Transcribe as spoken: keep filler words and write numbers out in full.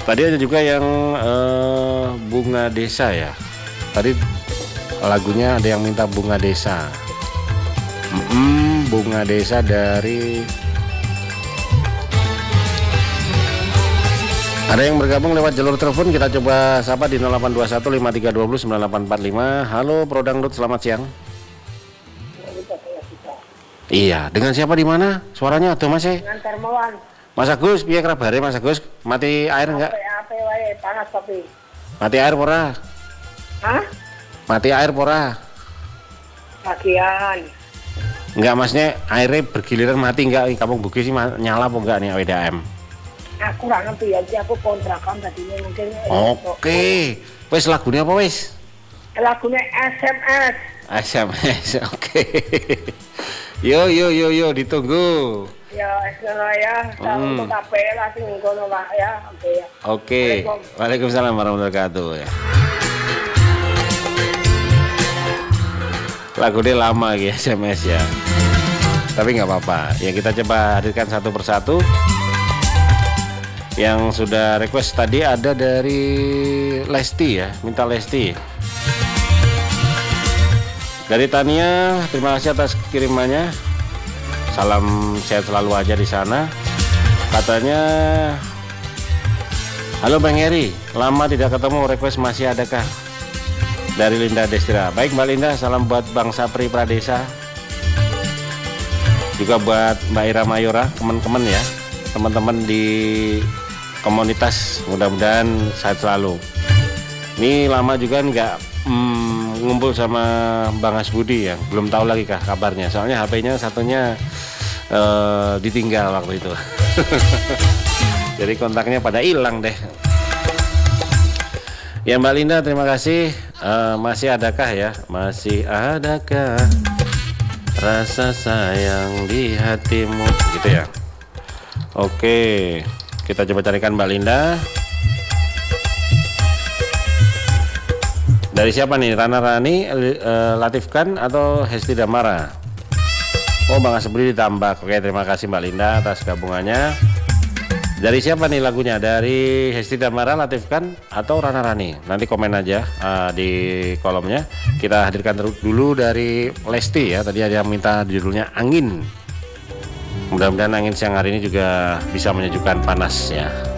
Tadi ada juga yang uh, Bunga Desa ya. Tadi lagunya ada yang minta Bunga Desa. Mm-mm, Bunga Desa dari. Ada yang bergabung lewat jalur telepon, kita coba sapa di nol delapan dua satu lima tiga dua nol sembilan delapan empat lima. Halo Bro Dangdut, selamat siang. Iya, dengan siapa di mana? Suaranya tuh Mas e? Dengan Termawan. Mas Agus, piye kabare Mas Agus? Mati air enggak? Ape wae panas tapi. Mati air pora? Hah? Mati air pora? Bagian. Enggak, Masnya airnya bergiliran mati enggak? Kamu Bugis sih nyala apa enggak nih W D M? Aku kurang ngerti ya, aku kontrakan tadinya mungkin. Oke. Wes lagunya apa wes? Lagunya S M S. S M S, oke. Yo yo yo yo ditunggu. Ya, ya, Hmm. untuk K P lah sing ngono lah ya. Oke ya. Oke. Waalaikumsalam warahmatullahi wabarakatuh ya. Lagu dia lama ya S M S ya. Tapi nggak apa-apa. Ya kita coba hadirkan satu persatu. Yang sudah request tadi ada dari Lesti ya, minta Lesti. Dari Tania, terima kasih atas kirimannya. Salam sehat selalu aja di sana. Katanya, halo Bang Heri, lama tidak ketemu, request masih adakah? Dari Linda Destira. Baik Mbak Linda, salam buat Bang Sapri Pradesa. Juga buat Mbak Ira Mayora, teman-teman ya, teman-teman di komunitas, mudah-mudahan sehat selalu. Ini lama juga nggak hmm, ngumpul sama Bang Asbudi ya, belum tahu lagi kah kabarnya. Soalnya H P-nya satunya uh, ditinggal waktu itu. Jadi kontaknya pada hilang deh. Ya Mbak Linda, terima kasih. Uh, masih adakah ya? Masih adakah rasa sayang di hatimu? Gitu ya. Oke, kita coba carikan Mbak Linda. Dari siapa nih? Rana Rani, uh, Latifkan atau Hesti Damara? Oh, Bang Asbri ditambah. Oke, terima kasih Mbak Linda atas gabungannya. Dari siapa nih lagunya? Dari Hesti Damara, Latifkan atau Rana Rani? Nanti komen aja uh, di kolomnya. Kita hadirkan dulu dari Lesti ya. Tadi ada yang minta judulnya Angin. Mudah-mudahan angin siang hari ini juga bisa menyejukkan panas ya.